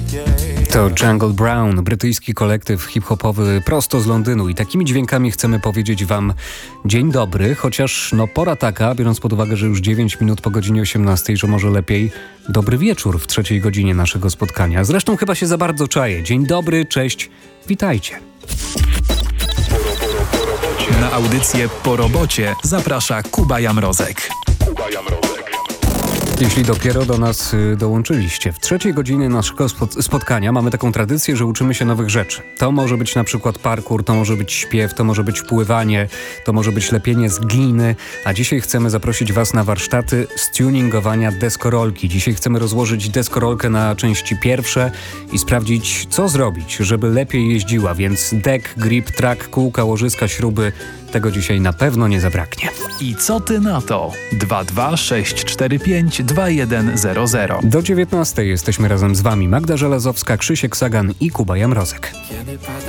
To Jungle Brown, brytyjski kolektyw hip-hopowy prosto z Londynu i takimi dźwiękami chcemy powiedzieć wam dzień dobry, chociaż pora taka, biorąc pod uwagę, że już 9 minut po godzinie 18, że może lepiej dobry wieczór w trzeciej godzinie naszego spotkania. Zresztą chyba się za bardzo czaję. Dzień dobry, cześć, witajcie. Na audycję Po robocie zaprasza Kuba Jamrozek. Jeśli dopiero do nas dołączyliście, w trzeciej godzinie naszego spotkania mamy taką tradycję, że uczymy się nowych rzeczy. To może być na przykład parkour, to może być śpiew, to może być pływanie, to może być lepienie z gliny, a dzisiaj chcemy zaprosić was na warsztaty z tuningowania deskorolki. Dzisiaj chcemy rozłożyć deskorolkę na części pierwsze i sprawdzić, co zrobić, żeby lepiej jeździła, więc dek, grip, track, kółka, łożyska, śruby, tego dzisiaj na pewno nie zabraknie. I co ty na to? 226452100. Do 19 jesteśmy razem z wami. Magda Żelazowska, Krzysiek Sagan i Kuba Jamrozek. Kiedy pada